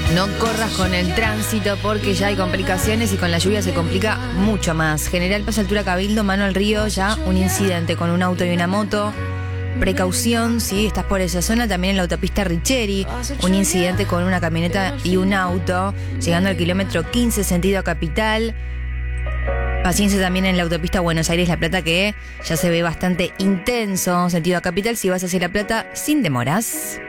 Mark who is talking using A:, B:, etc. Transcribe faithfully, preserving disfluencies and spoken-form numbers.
A: No corras con el tránsito porque ya hay complicaciones y con la lluvia se complica mucho más. General Paz Altura Cabildo, mano al río, ya un incidente con un auto y una moto. Precaución si estás por esa zona, también en la autopista Richeri, un incidente con una camioneta y un auto, llegando al kilómetro quince sentido a Capital. Paciencia también en la autopista Buenos Aires-La Plata, que ya se ve bastante intenso sentido a Capital, si vas hacia La Plata sin demoras.